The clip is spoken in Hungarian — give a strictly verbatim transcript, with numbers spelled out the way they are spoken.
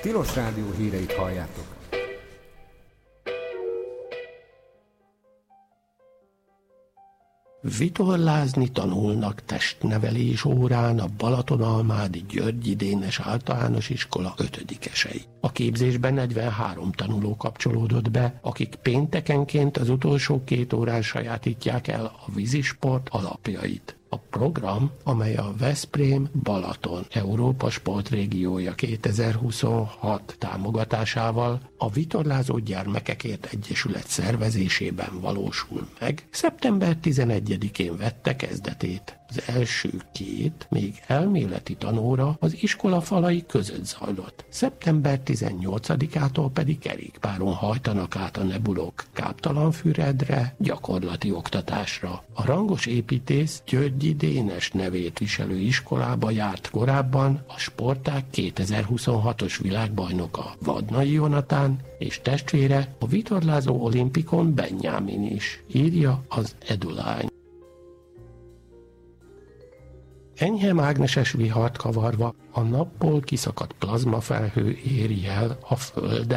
Tilos Rádió híreit halljátok. Vitorlázni tanulnak testnevelés órán a Balatonalmádi Györgyi Dénes Általános Iskola ötödikesei. A képzésben negyvenhárom tanuló kapcsolódott be, akik péntekenként az utolsó két órán sajátítják el a vízisport alapjait. A program, amely a Veszprém-Balaton Európa Sportrégiója kétezer-huszonhat támogatásával a Vitorlázó Gyermekekért Egyesület szervezésében valósul meg, szeptember tizenegyedikén vette kezdetét. Az első két, még elméleti tanóra az iskola falai között zajlott. szeptember tizennyolcadikától pedig kerékpáron hajtanak át a nebulok Káptalanfüredre, gyakorlati oktatásra. A rangos építész Györgyi Dénes nevét viselő iskolába járt korábban a sportág kétezer-huszonhatos világbajnoka Vadnai Jonatán és testvére a vitorlázó olimpikon Benjámin is, írja az Edulány. Enyhe mágneses vihart kavarva a napból kiszakadt plazmafelhő éri el a Földet.